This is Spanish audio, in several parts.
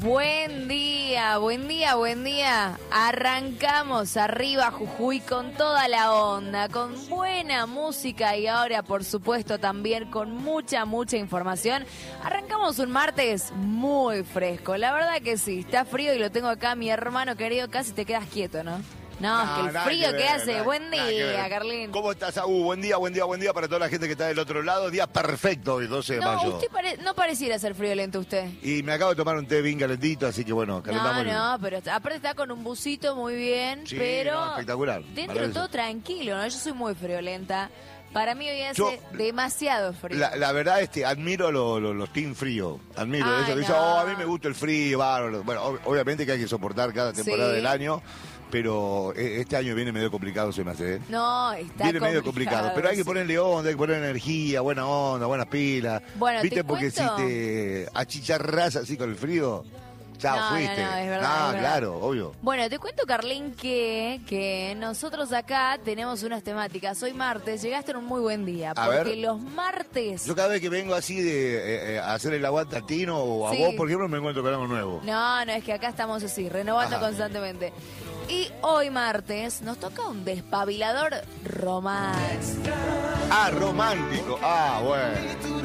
Buen día, buen día, buen día. Arrancamos arriba Jujuy con toda la onda, con buena música y ahora, por supuesto, también con mucha información. Arrancamos un martes muy fresco, la verdad que sí, está frío y lo tengo acá, mi hermano querido, casi te quedas quieto, ¿no? No, es que el frío que hace. Buen día, Carlín. ¿Cómo estás, Agu? Buen día para toda la gente que está del otro lado. Día perfecto hoy, 12 de mayo. Usted no pareciera ser friolento usted. Y me acabo de tomar un té bien calentito, así que bueno, calentamos. No, pero aparte está con un busito muy bien, sí, pero no, espectacular. Dentro de todo tranquilo, ¿no? Yo soy muy friolenta. Para mí hoy hace demasiado frío. La verdad, admiro los team frío. Admiro eso. Que dice, a mí me gusta el frío, bárbaro. Bueno, obviamente que hay que soportar cada temporada del año. Pero este año viene medio complicado, se me hace, ¿eh? No, está viene medio complicado. Pero hay que ponerle onda, hay que poner energía, buena onda, buenas pilas. Bueno, ¿viste? Porque cuento? Si te achicharrás así con el frío, chao, fuiste. No, es verdad. Claro, obvio. Bueno, te cuento, Carlín, que nosotros acá tenemos unas temáticas. Hoy martes, llegaste en un muy buen día. Porque los martes... Yo cada vez que vengo así de hacer el aguante a Tino o a vos, por ejemplo, me encuentro con algo nuevo. No, es que acá estamos así, renovando constantemente. Y hoy martes nos toca un despabilador romántico. Romántico. Bueno.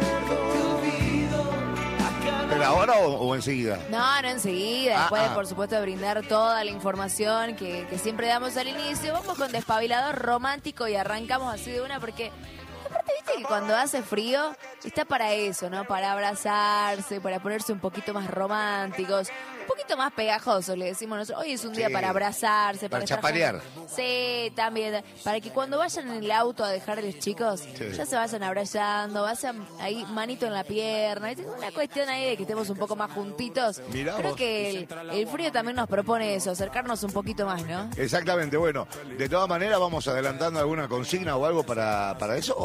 ¿Pero ahora o enseguida? No enseguida. Después, por supuesto, de brindar toda la información que siempre damos al inicio. Vamos con despabilador romántico y arrancamos así de una porque... Aparte, viste que cuando hace frío está para eso, ¿no? Para abrazarse, para ponerse un poquito más románticos, un poquito más pegajosos, le decimos nosotros. Hoy es un día para abrazarse, para chapalear. Sí, también. Para que cuando vayan en el auto a dejar a los chicos, ya se vayan abrazando, vayan ahí manito en la pierna. Es una cuestión ahí de que estemos un poco más juntitos. Creo que el frío también nos propone eso, acercarnos un poquito más, ¿no? Exactamente. Bueno, de todas maneras vamos adelantando alguna consigna o algo para eso.